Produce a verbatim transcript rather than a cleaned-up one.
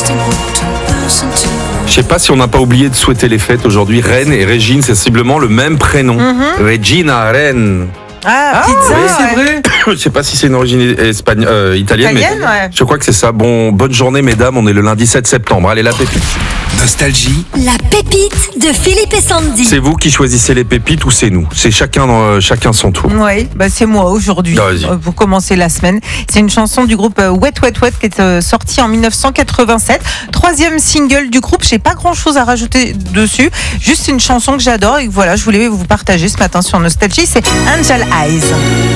Je sais pas si on n'a pas oublié de souhaiter les fêtes aujourd'hui. Reine et Régine, c'est sensiblement le même prénom. Mm-hmm. Regina, Reine. Ah, Ah, pizza, oui, ouais. c'est vrai. Je sais pas si c'est une origine espagne- euh, italienne, Italienne, mais ouais. je crois que c'est ça. Bon, bonne journée, mesdames. On est le lundi sept septembre. Allez, la pépite. Nostalgie. La pépite de Philippe et Sandy. C'est vous qui choisissez les pépites ou c'est nous? C'est chacun, euh, chacun son tour. Oui, bah c'est moi aujourd'hui, Ah, vas-y. euh, pour commencer la semaine. C'est une chanson du groupe euh, Wet Wet Wet qui est euh, sortie en dix-neuf cent quatre-vingt-sept. Troisième single du groupe, j'ai pas grand chose à rajouter dessus. Juste une chanson que j'adore et que voilà, je voulais vous partager ce matin sur Nostalgie, c'est Angel Eyes.